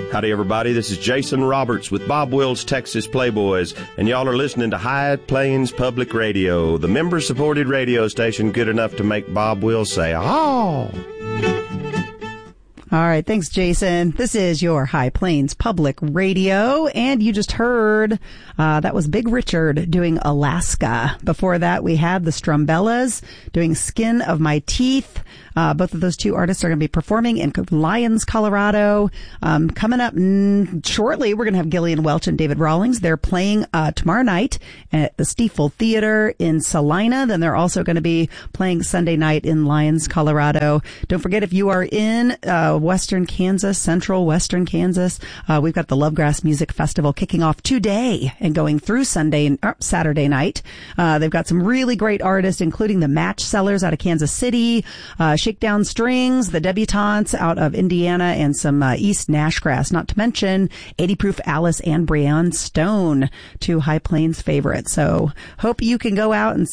Howdy, everybody. This is Jason Roberts with Bob Wills' Texas Playboys, and y'all are listening to High Plains Public Radio, the member-supported radio station good enough to make Bob Wills say, "Oh." All right. Thanks, Jason. This is your High Plains Public Radio, and you just heard that was Big Richard doing Alaska. Before that, we had the Strumbellas doing Skin of My Teeth. Both of those two artists are going to be performing in Lyons, Colorado. Coming up shortly, we're going to have Gillian Welch and David Rawlings. They're playing tomorrow night at the Stiefel Theater in Salina. Then they're also going to be playing Sunday night in Lyons, Colorado. Don't forget, if you are in Western Kansas, Central Western Kansas, we've got the Lovegrass Music Festival kicking off today and going through Saturday night. They've got some really great artists, including the Match Sellers out of Kansas City, Shakedown Strings, the Debutantes out of Indiana, and some East Nashgrass, not to mention 80 Proof Alice and Breanne Stone, two High Plains favorites. So hope you can go out and